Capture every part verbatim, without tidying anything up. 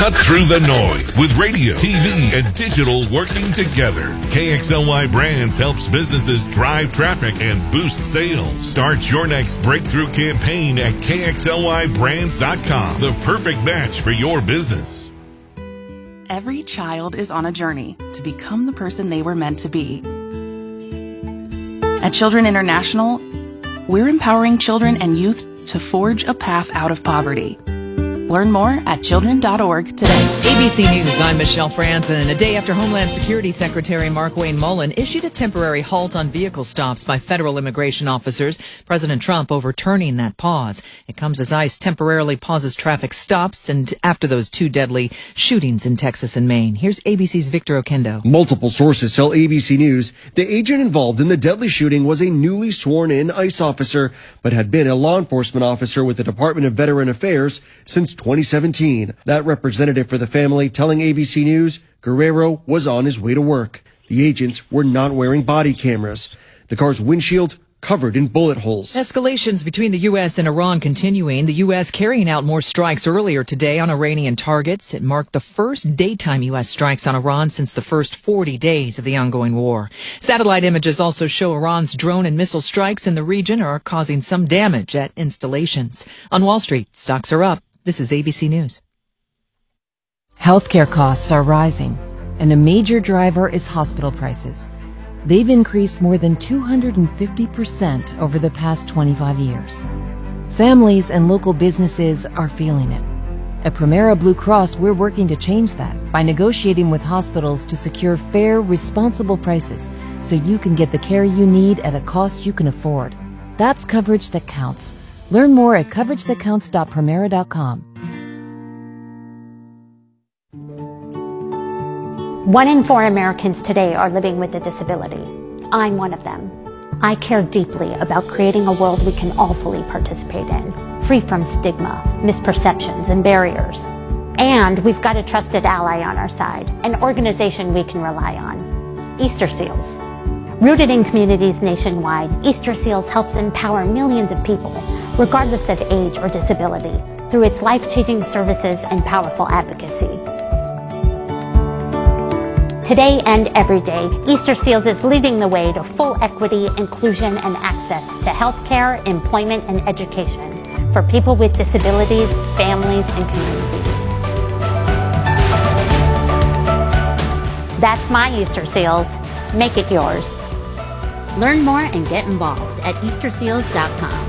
Cut through the noise with radio, T V, and digital working together. K X L Y Brands helps businesses drive traffic and boost sales. Start your next breakthrough campaign at K X L Y brands dot com. The perfect match for your business. Every child is on a journey to become the person they were meant to be. At Children International, we're empowering children and youth to forge a path out of poverty. Learn more at children dot org today. A B C News, I'm Michelle Franzen. A day after Homeland Security Secretary Markwayne Mullin issued a temporary halt on vehicle stops by federal immigration officers, President Trump overturning that pause. It comes as ICE temporarily pauses traffic stops and after those two deadly shootings in Texas and Maine. Here's A B C's Victor Okendo. Multiple sources tell A B C News the agent involved in the deadly shooting was a newly sworn-in ICE officer, but had been a law enforcement officer with the Department of Veteran Affairs since twenty seventeen. That representative for the family telling A B C News Guerrero was on his way to work. The agents were not wearing body cameras. The car's windshield covered in bullet holes. Escalations between the U S and Iran continuing. The U S carrying out more strikes earlier today on Iranian targets. It marked the first daytime U S strikes on Iran since the first forty days of the ongoing war. Satellite images also show Iran's drone and missile strikes in the region are causing some damage at installations. On Wall Street, stocks are up. This is A B C News. Healthcare costs are rising, and a major driver is hospital prices. They've increased more than two hundred fifty percent over the past twenty-five years. Families and local businesses are feeling it. At Premera Blue Cross, we're working to change that by negotiating with hospitals to secure fair, responsible prices so you can get the care you need at a cost you can afford. That's coverage that counts. Learn more at coverage that counts dot premera dot com. One in four Americans today are living with a disability. I'm one of them. I care deeply about creating a world we can all fully participate in, free from stigma, misperceptions, and barriers. And we've got a trusted ally on our side, an organization we can rely on, Easter Seals. Rooted in communities nationwide, Easter Seals helps empower millions of people, regardless of age or disability, through its life-changing services and powerful advocacy. Today and every day, Easter Seals is leading the way to full equity, inclusion, and access to healthcare, employment, and education for people with disabilities, families, and communities. That's my Easter Seals. Make it yours. Learn more and get involved at easter seals dot com.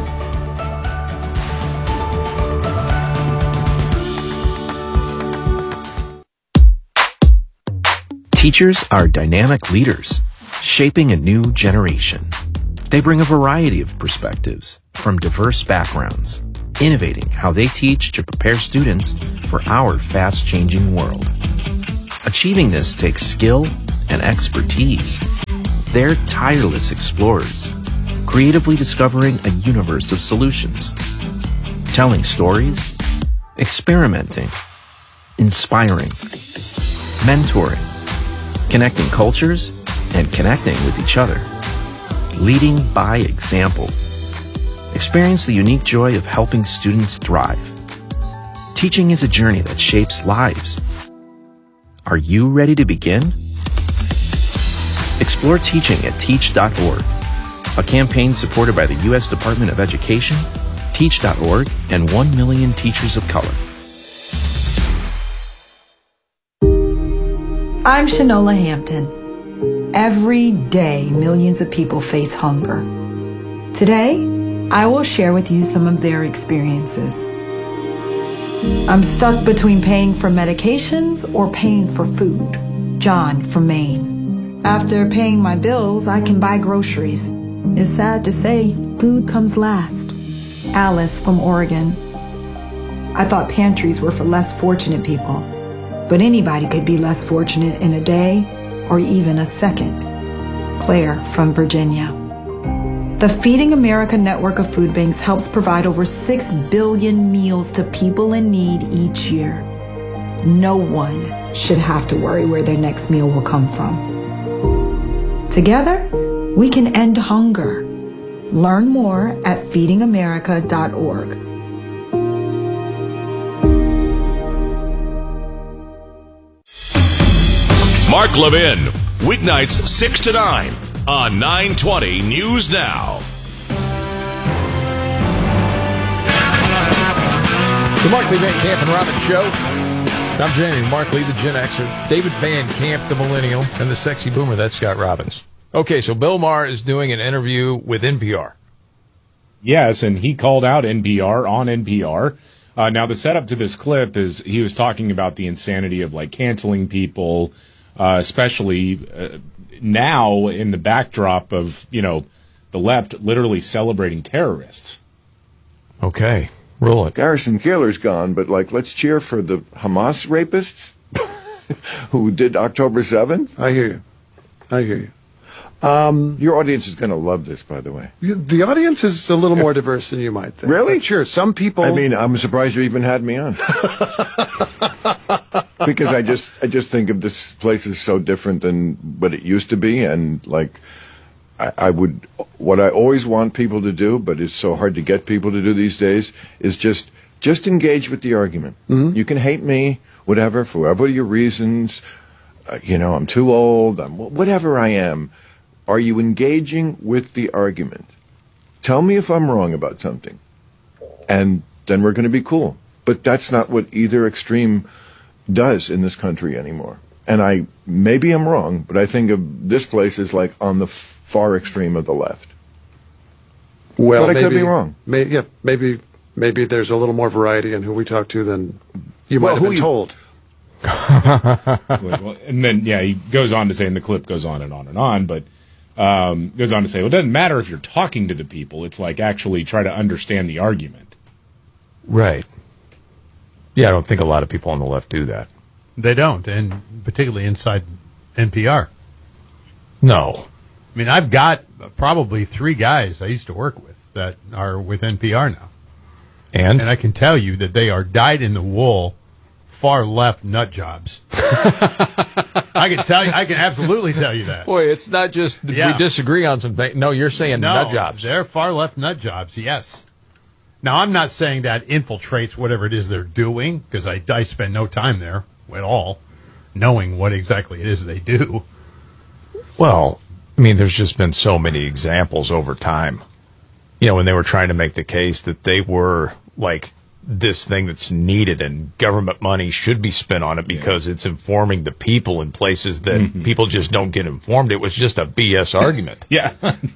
Teachers are dynamic leaders, shaping a new generation. They bring a variety of perspectives from diverse backgrounds, innovating how they teach to prepare students for our fast-changing world. Achieving this takes skill and expertise. They're tireless explorers, creatively discovering a universe of solutions, telling stories, experimenting, inspiring, mentoring, connecting cultures, and connecting with each other. Leading by example. Experience the unique joy of helping students thrive. Teaching is a journey that shapes lives. Are you ready to begin? Explore teaching at teach dot org, a campaign supported by the U S Department of Education, teach dot org, and one million Teachers of Color. I'm Shanola Hampton. Every day, millions of people face hunger. Today, I will share with you some of their experiences. I'm stuck between paying for medications or paying for food. John from Maine. After paying my bills, I can buy groceries. It's sad to say, food comes last. Alice from Oregon. I thought pantries were for less fortunate people, but anybody could be less fortunate in a day or even a second. Claire from Virginia. The Feeding America network of food banks helps provide over six billion meals to people in need each year. No one should have to worry where their next meal will come from. Together, we can end hunger. Learn more at feeding america dot org. Mark Levin, weeknights six to nine on nine twenty News Now. The Mark Lee Van Camp and Robbins Show. I'm Jamie, Mark Lee, the Gen Xer, David Van Camp, the Millennial, and the Sexy Boomer, that's Scott Robbins. Okay, so Bill Maher is doing an interview with N P R. Yes, and he called out N P R on N P R. Uh, now, the setup to this clip is he was talking about the insanity of, like, canceling people, uh, especially uh, now in the backdrop of, you know, the left literally celebrating terrorists. Okay. Roll it. Garrison Keillor's gone, but, like, let's cheer for the Hamas rapists who did October seventh. I hear you. I hear you. Um, Your audience is going to love this, by the way. The audience is a little more diverse than you might think. Really? But sure. Some people. I mean, I'm surprised you even had me on. Because I just, I just think of this place is so different than what it used to be, and like, I, I would, what I always want people to do, but it's so hard to get people to do these days, is just, just engage with the argument. Mm-hmm. You can hate me, whatever, for whatever your reasons. Uh, you know, I'm too old. I'm whatever I am. Are you engaging with the argument? Tell me if I'm wrong about something, and then we're going to be cool. But that's not what either extreme does in this country anymore. And I maybe I'm wrong, but I think of this place as like on the far extreme of the left. Well, but I maybe, could be wrong. May, yeah, maybe maybe there's a little more variety in who we talk to than you might well, have been you, told. well, and then, yeah, he goes on to say, and the clip goes on and on and on, but um, goes on to say, well, it doesn't matter if you're talking to the people. It's like actually try to understand the argument. Right. Yeah, I don't think a lot of people on the left do that. They don't, and particularly inside N P R. No. I mean, I've got probably three guys I used to work with that are with N P R now. And? And I can tell you that they are dyed-in-the-wool, far-left nut jobs. I can tell you, I can absolutely tell you that. Boy, it's not just Yeah. we disagree on some things. No, you're saying no, nut jobs. They're far-left nut jobs, yes. Now, I'm not saying that infiltrates whatever it is they're doing, because I, I spend no time there at all knowing what exactly it is they do. Well, I mean, there's just been so many examples over time. You know, when they were trying to make the case that they were, like, this thing that's needed and government money should be spent on it because yeah. it's informing the people in places that mm-hmm. people just don't get informed. It was just a B S argument. Yeah.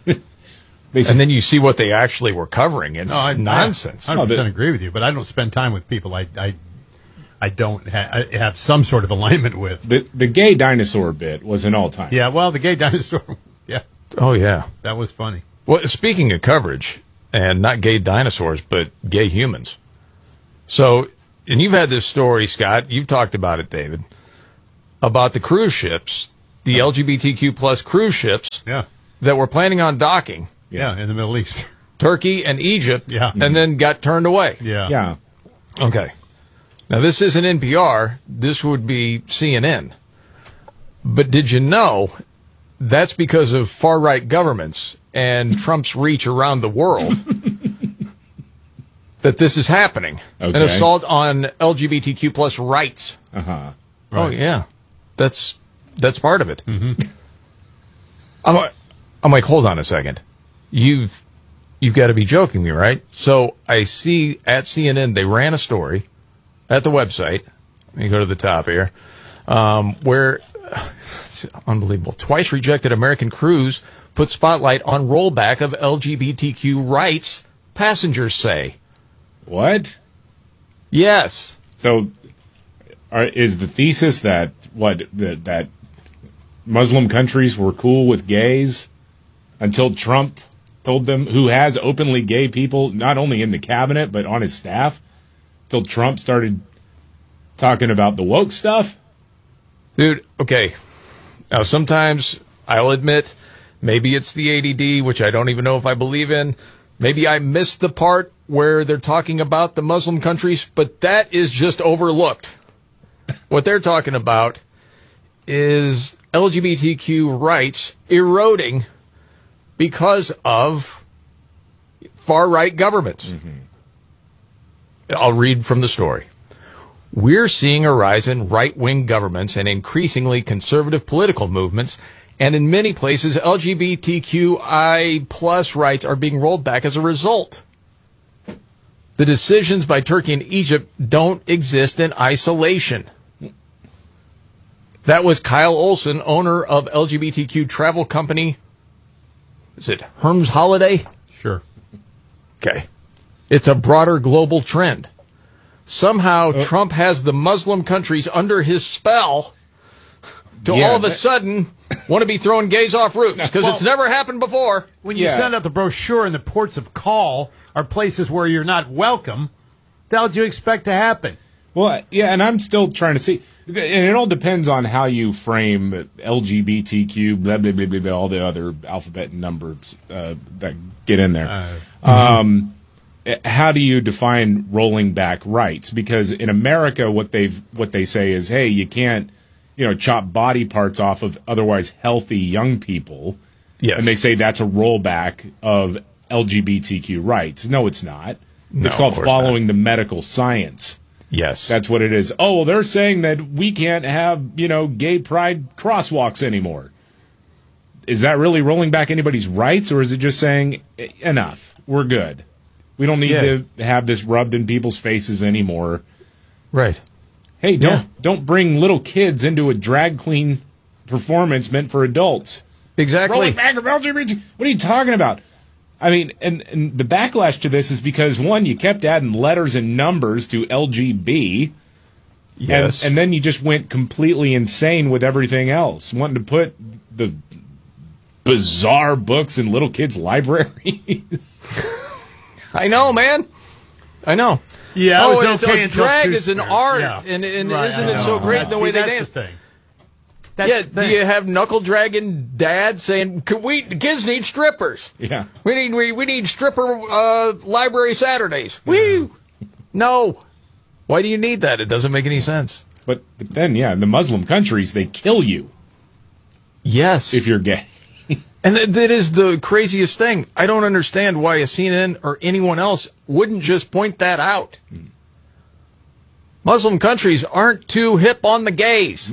And then you see what they actually were covering. It's no, I, nonsense. I one hundred percent agree with you, but I don't spend time with people I I, I don't ha- I have some sort of alignment with. The the gay dinosaur bit was an all-time. Yeah, well, the gay dinosaur, yeah. Oh, yeah. That was funny. Well, speaking of coverage, and not gay dinosaurs, but gay humans. So, and you've had this story, Scott, you've talked about it, David, about the cruise ships, the yeah. L G B T Q plus cruise ships yeah. that were planning on docking. Yeah, in the Middle East. Turkey and Egypt, yeah. and then got turned away. Yeah. Yeah. Okay. Now, this isn't N P R. This would be C N N. But did you know that's because of far-right governments and Trump's reach around the world that this is happening? Okay. An assault on L G B T Q plus rights. Uh-huh. Right. Oh, yeah. That's that's part of it. Mm-hmm. I'm, I'm like, hold on a second. You've you've got to be joking me, right? So I see at C N N they ran a story at the website. Let me go to the top here, um, where it's unbelievable. Twice rejected American cruise put spotlight on rollback of L G B T Q rights. Passengers say. What? Yes. So, are, is the thesis that what that that Muslim countries were cool with gays until Trump told them, who has openly gay people, not only in the cabinet, but on his staff, till Trump started talking about the woke stuff? Dude, okay. Now, sometimes I'll admit, maybe it's the A D D, which I don't even know if I believe in. Maybe I missed the part where they're talking about the Muslim countries, but that is just overlooked. What they're talking about is L G B T Q rights eroding because of far-right governments. Mm-hmm. I'll read from the story. We're seeing a rise in right-wing governments and increasingly conservative political movements, and in many places, L G B T Q I plus rights are being rolled back as a result. The decisions by Turkey and Egypt don't exist in isolation. That was Kyle Olson, owner of L G B T Q travel company. Is it Herms Holiday? Sure. Okay. It's a broader global trend. Somehow oh. Trump has the Muslim countries under his spell to yeah, all of a sudden want to be throwing gays off roofs because well, it's never happened before. When you yeah. send out the brochure and the ports of call are places where you're not welcome, the hell do you expect to happen? Well, yeah, and I'm still trying to see, and it all depends on how you frame L G B T Q, blah, blah, blah, blah, blah, all the other alphabet and numbers uh, that get in there. Uh, um, mm-hmm. How do you define rolling back rights? Because in America, what they've what they say is, hey, you can't, you know, chop body parts off of otherwise healthy young people. Yes. And they say that's a rollback of L G B T Q rights. No, it's not. No, it's called following not. the medical science. Yes. That's what it is. Oh, well, they're saying that we can't have, you know, gay pride crosswalks anymore. Is that really rolling back anybody's rights, or is it just saying, enough, we're good? We don't need yeah. to have this rubbed in people's faces anymore. Right. Hey, don't yeah. don't bring little kids into a drag queen performance meant for adults. Exactly. Rolling back of L G B T. What are you talking about? I mean, and, and the backlash to this is because, one, you kept adding letters and numbers to L G B. Yes. And, and then you just went completely insane with everything else, wanting to put the bizarre books in little kids' libraries. I know, man. I know. Yeah, oh, it and okay it's, drag is an art, yeah. and, and right, isn't it so great that's, the way see, they dance? The thing. Yeah, do you have knuckle dragging dad saying, "Can we the kids need strippers? Yeah, we need we, we need stripper uh, library Saturdays." Woo! No, why do you need that? It doesn't make any sense. But but then, yeah, in the Muslim countries, they kill you. Yes, if you're gay. And th- that is the craziest thing. I don't understand why a C N N or anyone else wouldn't just point that out. Mm. Muslim countries aren't too hip on the gays.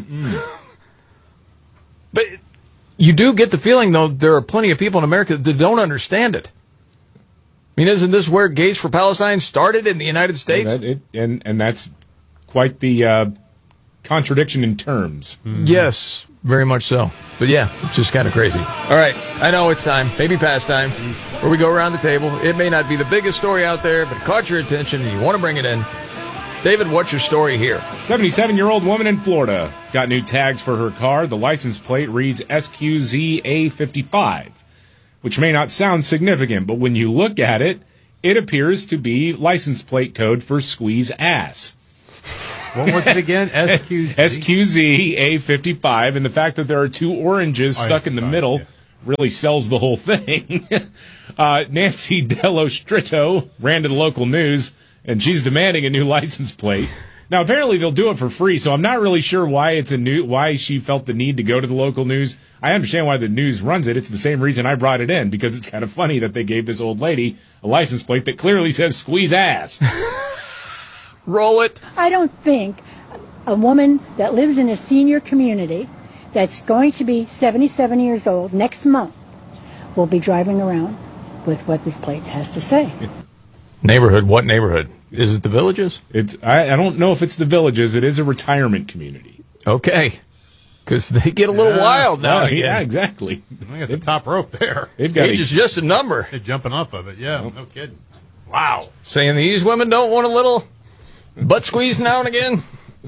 But you do get the feeling, though, there are plenty of people in America that don't understand it. I mean, isn't this where Gays for Palestine started in the United States? And, that, it, and, and that's quite the uh, contradiction in terms. Mm-hmm. Yes, very much so. But yeah, it's just kind of crazy. All right, I know it's time, maybe past time, where we go around the table. It may not be the biggest story out there, but it caught your attention and you want to bring it in. David, what's your story here? seventy-seven-year-old woman in Florida got new tags for her car. The license plate reads S Q Z A fifty-five, which may not sound significant, but when you look at it, it appears to be license plate code for squeeze ass. What was it again? S Q Z? S Q Z A fifty-five, and the fact that there are two oranges stuck in the middle really sells the whole thing. uh, Nancy Dello Stritto ran to the local news, and she's demanding a new license plate. Now, apparently they'll do it for free, so I'm not really sure why it's a new why she felt the need to go to the local news. I understand why the news runs it. It's the same reason I brought it in, because it's kind of funny that they gave this old lady a license plate that clearly says squeeze ass. Roll it. I don't think a woman that lives in a senior community that's going to be seventy-seven years old next month will be driving around with what this plate has to say. Neighborhood? What neighborhood? Is it the Villages? It's. I, I don't know if it's the Villages. It is a retirement community. Okay. Because they get a little yeah. wild now. Oh, yeah, exactly. I got the top rope there. They've got Age is just a number. They're jumping off of it. Yeah, oh. No kidding. Wow. Saying these women don't want a little butt squeeze now and again?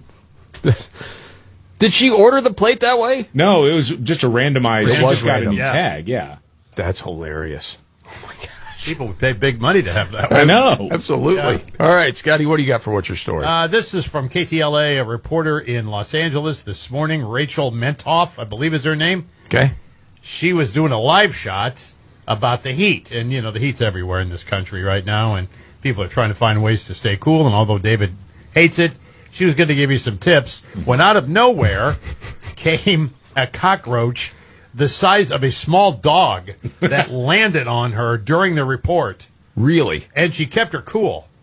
Did she order the plate that way? No, it was just a randomized. It she was just got random. a new Yeah. tag. Yeah. That's hilarious. Oh, my gosh. People would pay big money to have that. I know. Absolutely. Yeah. All right, Scotty, what do you got for what's your story? Uh, this is from K T L A, a reporter in Los Angeles this morning. Rachel Mentoff, I believe is her name. Okay. She was doing a live shot about the heat. And, you know, the heat's everywhere in this country right now, and people are trying to find ways to stay cool. And although David hates it, she was going to give you some tips. When out of nowhere came a cockroach the size of a small dog that landed on her during the report. Really? And she kept her cool.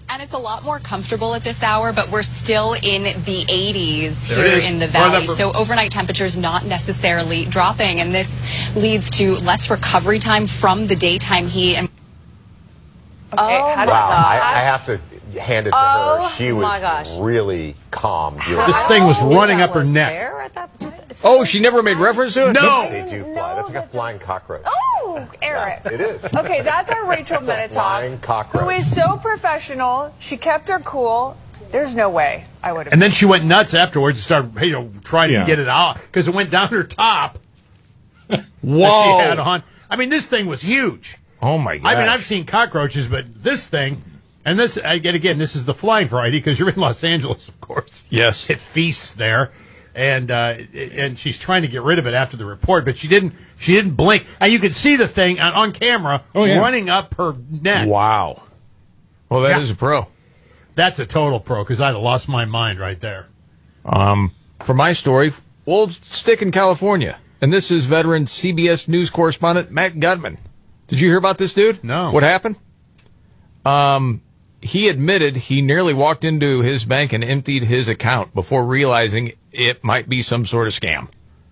And it's a lot more comfortable at this hour, but we're still in the eighties There here it is. in the Or valley. the- So overnight temperatures not necessarily dropping, and this leads to less recovery time from the daytime heat. And Oh, Wow, my I, gosh. I have to hand it to Oh, her. She was my gosh. really calm. This thing was running up her neck. There at that point? Oh, she never made reference to it? No. They do fly. That's like a flying cockroach. Oh, Eric. It is. Okay, that's our Rachel It's a flying Minitoff, cockroach. who is so professional. She kept her cool. There's no way I would have. And then she went nuts afterwards and started, you know, trying Yeah. to get it out because it went down her top. Whoa. That she had on. I mean, this thing was huge. Oh, my God. I mean, I've seen cockroaches, but this thing, and this, again, again this is the flying variety because you're in Los Angeles, of course. Yes. It feasts there, and uh, and she's trying to get rid of it after the report, but she didn't. She didn't blink, and you could see the thing on, on camera Oh, yeah. running up her neck. Wow. Well, that is Yeah. a pro. That's a total pro because I'd have lost my mind right there. Um, for my story, we'll stick in California. And this is veteran C B S News correspondent Matt Gutman. Did you hear about this dude? No. What happened? Um, he admitted he nearly walked into his bank and emptied his account before realizing it might be some sort of scam.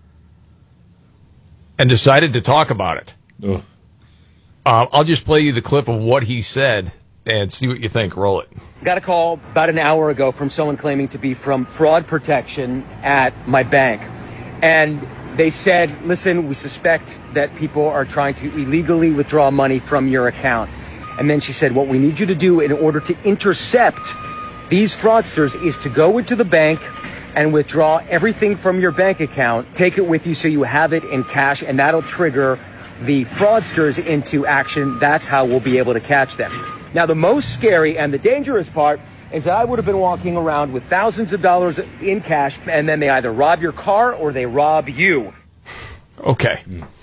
And decided to talk about it. Ugh. Uh, I'll just play you the clip of what he said and see what you think. Roll it. Got a call about an hour ago from someone claiming to be from fraud protection at my bank. And they said, listen, we suspect that people are trying to illegally withdraw money from your account. And then she said, what we need you to do in order to intercept these fraudsters is to go into the bank and withdraw everything from your bank account, take it with you so you have it in cash, and that'll trigger the fraudsters into action. That's how we'll be able to catch them. Now, the most scary and the dangerous part is that I would have been walking around with thousands of dollars in cash, and then they either rob your car or they rob you. Okay.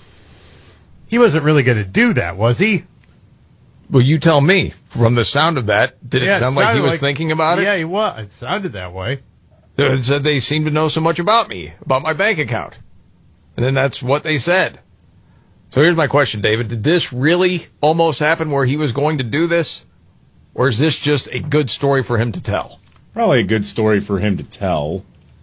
He wasn't really going to do that, was he? Well, you tell me. From the sound of that, did it Yeah, sound like he sounded was like- thinking about it? Yeah, he was. It sounded that way. It said they seem to know so much about me, about my bank account. And then that's what they said. So here's my question, David. Did this really almost happen where he was going to do this? Or is this just a good story for him to tell? Probably a good story for him to tell.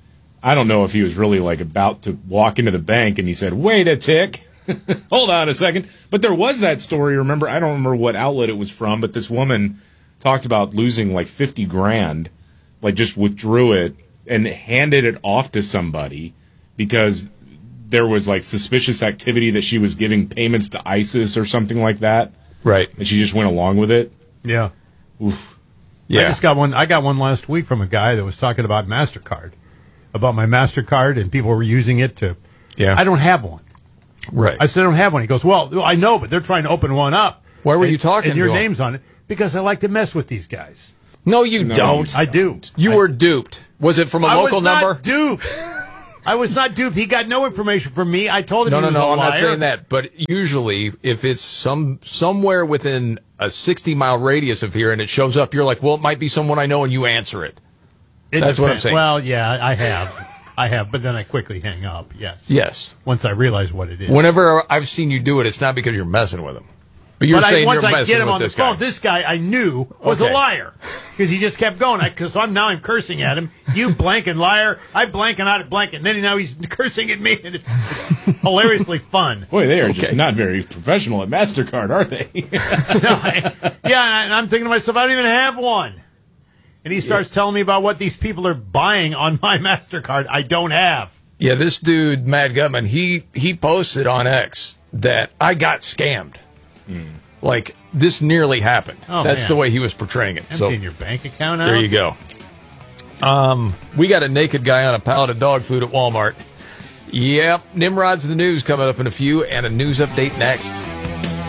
I don't know if he was really like about to walk into the bank and he said, wait a tick. Hold on a second. But there was that story, remember? I don't remember what outlet it was from, but this woman talked about losing like fifty grand, like just withdrew it and handed it off to somebody because there was like suspicious activity that she was giving payments to ISIS or something like that. Right. And she just went along with it. Yeah. Oof. I just got one. I got one last week from a guy that was talking about MasterCard, about my MasterCard, and people were using it to. Yeah. I don't have one. Right. I said I don't have one. He goes, well, I know, but they're trying to open one up. Why were and, you talking And your to him? name's on it because I like to mess with these guys. No, you No, don't. I do. You I- were duped. Was it from a I local was not number? duped. I was not duped. He got no information from me. I told him No, he no, was no. a I'm not liar. saying that. But usually, if it's some somewhere within a sixty mile radius of here and it shows up, you're like, well, it might be someone I know, and you answer it. It That's what I'm depends. saying. Well, yeah, I have. I have, but then I quickly hang up. Yes. Yes. Once I realize what it is. Whenever I've seen you do it, it's not because you're messing with him. But you're but saying I, once you're I messing get him with on the this phone, guy. this guy I knew was Okay. a liar because he just kept going. Because so I'm now I'm cursing at him. You blanking liar! I blanking out at blanking. And then now he's cursing at me, and it's, it's hilariously fun. Boy, they are just not very professional at MasterCard, are they? No, I- yeah, and I'm thinking to myself, I don't even have one. And he starts telling me about what these people are buying on my MasterCard I don't have. Yeah, this dude, Matt Gutman, he, he posted on X that I got scammed. Like, this nearly happened. Oh, That's man. the way he was portraying it. So Emptying your bank account out? there you go. Um, we got a naked guy on a pallet of dog food at Walmart. Yep, Nimrod's the news coming up in a few, and a news update next.